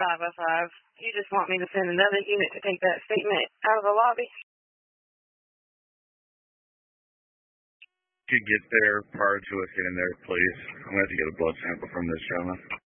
505. You just want me to send another unit to take that statement out of the lobby? Could get there prior to us getting there, please. I'm going to have to get a blood sample from this gentleman.